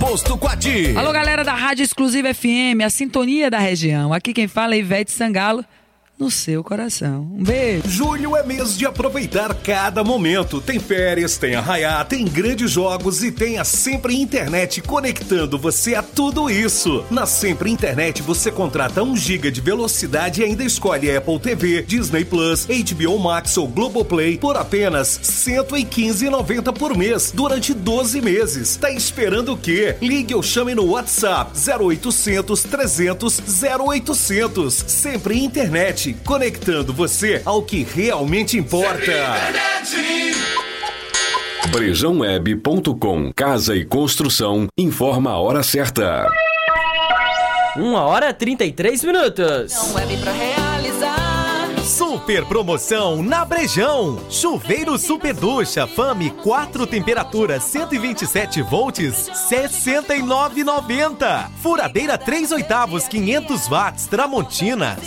Posto Quati. Alô, galera da Rádio Exclusiva FM, a sintonia da região. Aqui quem fala é Ivete Sangalo, no seu coração. Um beijo. Julho é mês de aproveitar cada momento. Tem férias, tem arraiá, tem grandes jogos e tem a Sempre Internet conectando você a tudo isso. Na Sempre Internet você contrata 1 GB de velocidade e ainda escolhe Apple TV, Disney Plus, HBO Max ou Globoplay por apenas R$ 115,90 por mês durante 12 meses. Tá esperando o quê? Ligue ou chame no WhatsApp 0800 300 0800. Sempre Internet, conectando você ao que realmente importa. Brejãoweb.com. Casa e construção informa a hora certa. 1h33. Web pra realizar. Super promoção na Brejão. Chuveiro Super Ducha Fame 4 temperaturas 127 volts, R$ 69,90. Furadeira 3/8 500 watts Tramontina, R$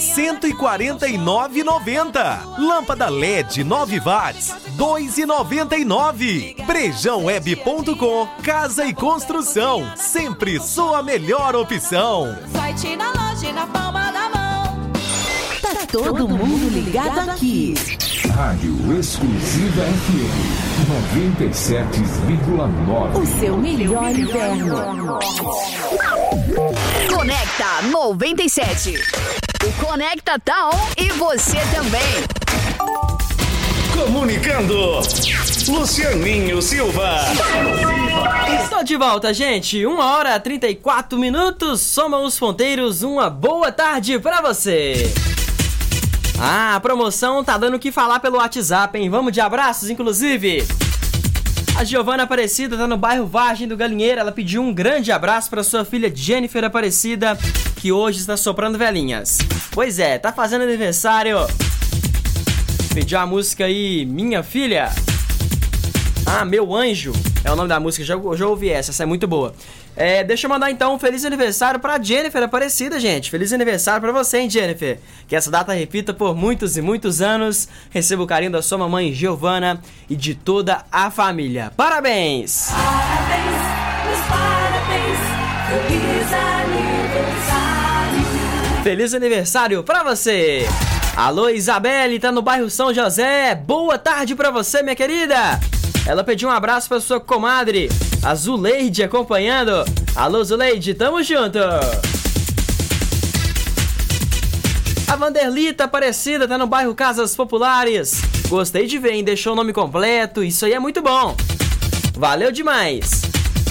149,90. Lâmpada LED 9 watts, R$ 2,99. Brejãoweb.com. Casa e construção, sempre sua melhor opção. Site na loja e na palma da mão. Tá todo mundo ligado aqui. Rádio Exclusiva FM 97,9. O seu melhor inverno. Conecta 97. O Conecta tá on e você também. Comunicando, Lucianinho Silva. Estou de volta, gente. 1h34. Soma os ponteiros. Uma boa tarde pra você. A promoção tá dando o que falar pelo WhatsApp, hein? Vamos de abraços, inclusive. A Giovana Aparecida tá no bairro Vargem do Galinheiro. Ela pediu um grande abraço pra sua filha Jennifer Aparecida, que hoje está soprando velhinhas. Pois é, tá fazendo aniversário. Pediu a música aí, Minha Filha. Ah, Meu Anjo é o nome da música, já ouvi essa é muito boa. Deixa eu mandar então um feliz aniversário pra Jennifer Aparecida, gente. Feliz aniversário pra você, hein, Jennifer. Que essa data repita por muitos e muitos anos. Receba o carinho da sua mamãe Giovana e de toda a família. Parabéns! Parabéns, meus parabéns. Feliz aniversário. Feliz aniversário pra você! Alô, Isabelle, tá no bairro São José. Boa tarde pra você, minha querida. Ela pediu um abraço pra sua comadre, a Zuleide, acompanhando. Alô, Zuleide, tamo junto. A Vanderlita Aparecida tá no bairro Casas Populares. Gostei de ver, hein? Deixou o nome completo, isso aí é muito bom. Valeu demais.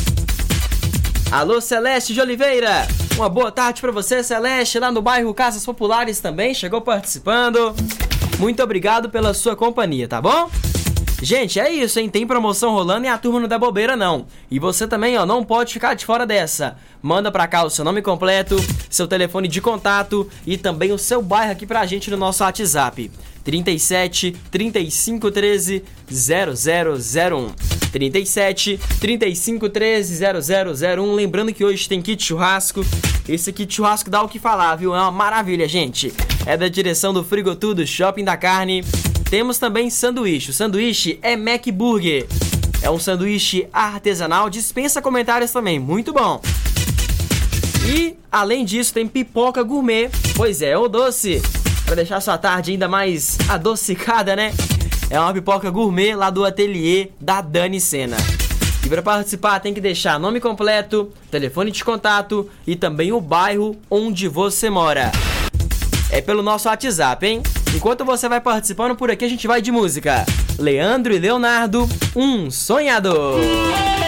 Alô, Celeste de Oliveira. Uma boa tarde pra você, Celeste, lá no bairro Casas Populares também, chegou participando. Muito obrigado pela sua companhia, tá bom? Gente, é isso, hein? Tem promoção rolando e a turma não dá bobeira, não. E você também, ó, não pode ficar de fora dessa. Manda pra cá o seu nome completo, seu telefone de contato e também o seu bairro aqui pra gente no nosso WhatsApp. 37 35 13 0001. 37 35 13 0001. Lembrando que hoje tem kit churrasco. Esse kit churrasco dá o que falar, viu? É uma maravilha, gente. É da direção do Frigo Tudo Shopping da Carne. Temos também sanduíche. O sanduíche é Mac Burger. É um sanduíche artesanal, dispensa comentários também, muito bom. E, além disso, tem pipoca gourmet. Pois é, o doce, para deixar sua tarde ainda mais adocicada, né? É uma pipoca gourmet lá do ateliê da Dani Sena. E para participar tem que deixar nome completo, telefone de contato e também o bairro onde você mora. É pelo nosso WhatsApp, hein? Enquanto você vai participando por aqui, a gente vai de música. Leandro e Leonardo, Um Sonhador.